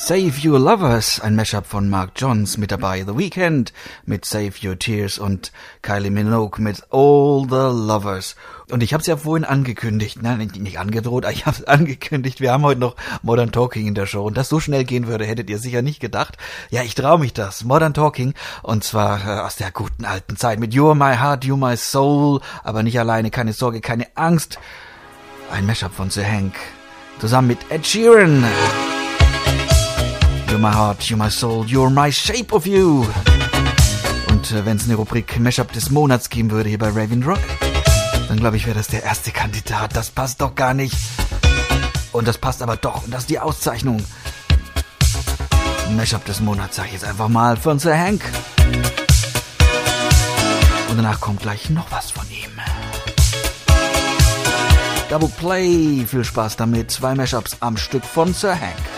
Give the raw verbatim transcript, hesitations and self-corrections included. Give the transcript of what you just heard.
Save Your Lovers, ein Mashup von Mark Johns, mit dabei The Weeknd mit Save Your Tears und Kylie Minogue mit All the Lovers. Und ich habe es ja vorhin angekündigt, nein, nicht angedroht, ich habe es angekündigt, wir haben heute noch Modern Talking in der Show. Und dass so schnell gehen würde, hättet ihr sicher nicht gedacht. Ja, ich traue mich das, Modern Talking, und zwar äh, aus der guten alten Zeit mit You're My Heart, You're My Soul, aber nicht alleine, keine Sorge, keine Angst. Ein Mashup von Sir Hank, zusammen mit Ed Sheeran. You're my heart, you're my soul, you're my shape of you. Und äh, wenn es eine Rubrik Mashup des Monats geben würde hier bei Raven Rock, dann glaube ich, wäre das der erste Kandidat. Das passt doch gar nicht. Und das passt aber doch. Und das ist die Auszeichnung. Mashup des Monats, sag ich jetzt einfach mal, von Sir Hank. Und danach kommt gleich noch was von ihm. Double Play, viel Spaß damit. Zwei Mashups am Stück von Sir Hank.